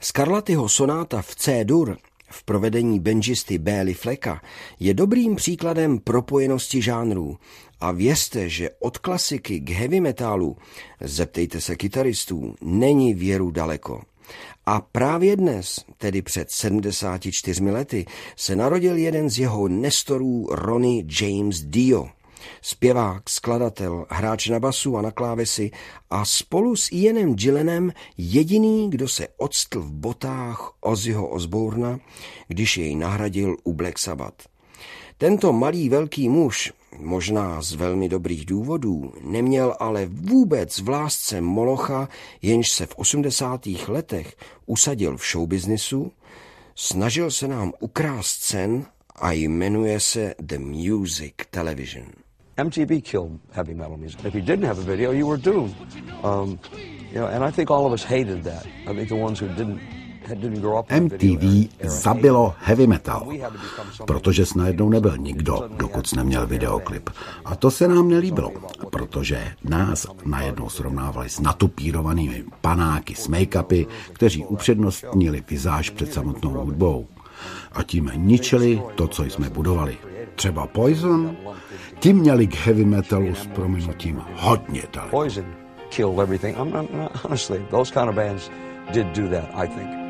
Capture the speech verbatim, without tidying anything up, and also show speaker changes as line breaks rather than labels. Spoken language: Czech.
Scarlattiho sonáta v C-dur v provedení benžisty Bély Flecka je dobrým příkladem propojenosti žánrů a věřte, že od klasiky k heavy metalu, zeptejte se kytaristů, není věru daleko. A právě dnes, tedy před sedmdesáti čtyřmi lety, se narodil jeden z jeho nestorů, Ronnie James Dio. Zpěvák, skladatel, hráč na basu a na klávesi a spolu s Ianem Gillenem jediný, kdo se octl v botách Ozzyho Osbourna, když jej nahradil u Black Sabbath. Tento malý velký muž, možná z velmi dobrých důvodů, neměl ale vůbec v lásce molocha, jenž se v osmdesátých letech usadil v showbiznisu, snažil se nám ukrást cen a jmenuje se The Music Television.
M T V killed heavy metal music. If you didn't have a video, you were doomed. Um, you know, and I think all of us hated that. I think the ones who didn't didn't grow up.
M T V zabilo heavy metal, protože jsi najednou nebyl nikdo, dokud jsi neměl videoklip. A to se nám nelíbilo, protože nás najednou srovnávali s natupírovanými panáky s make-upy, kteří upřednostnili vizáž před samotnou hudbou. A tím ničili to, co jsme budovali. Třeba Poison, ti měli k heavy metalu s prominutím hodně daleko.
Poison killed everything. I'm, I'm, honestly, those kind of bands did do that, I think.